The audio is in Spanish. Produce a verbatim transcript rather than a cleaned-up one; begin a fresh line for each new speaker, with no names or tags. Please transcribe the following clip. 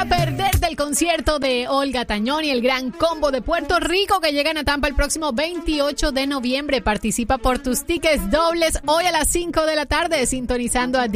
a perderte el concierto de Olga Tañón y el Gran Combo de Puerto Rico que llegan a Tampa el próximo veintiocho de noviembre. Participa por tus tickets dobles hoy a las cinco de la tarde sintonizando a